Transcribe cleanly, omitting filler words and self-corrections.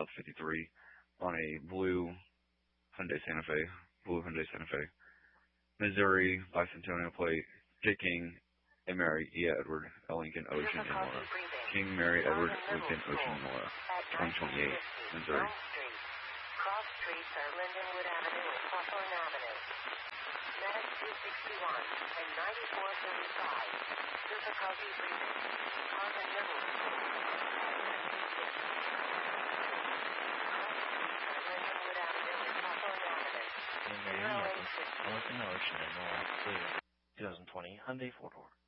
53 on a blue Hyundai Santa Fe, Missouri bicentennial plate, J. King, A. Mary, E. Edward, L. Lincoln, Ocean, and Laura. King, Mary, Edward, Lincoln, Ocean, and Laura. 2028, Missouri. Cross streets are Lindenwood Avenue and Hawthorne Avenue. Medic 261 and 9435. Difficulty breathing. Carbon level. Lindenwood Avenue and Hawthorne Avenue. King, Mary, Edward, Lincoln, Ocean, and Laura. 2020 Hyundai 4-door.